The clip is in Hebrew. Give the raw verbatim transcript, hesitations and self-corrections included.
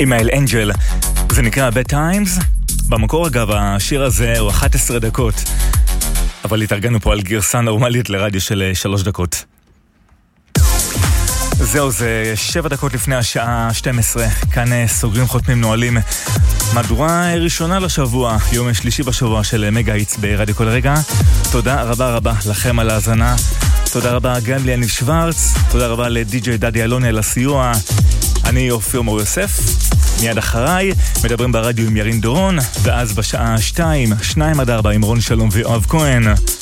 אימייל אנג'ל, זה נקרא Bad Times. במקור אגב השיר הזה הוא אחת עשרה דקות, אבל התארגנו פה על גרסה נורמלית לרדיו של שלוש דקות. זהו, זה שבע דקות לפני השעה שתים עשרה, כאן סוגרים חותמים נועלים. מהדורה ראשונה לשבוע, יום שלישי בשבוע של מגה היטס ברדיו כל רגע. תודה רבה רבה לכם על ההאזנה. תודה רבה גם ליאניב שוורץ, תודה רבה לדי-ג'יי דדי אלוני על הסיוע. אני אופיר מור יוסף, מיד אחריי מדברים ברדיו עם ירין דורון, ואז בשעה שתיים, שניים עד ארבע עם רון שלום ואוהב כהן.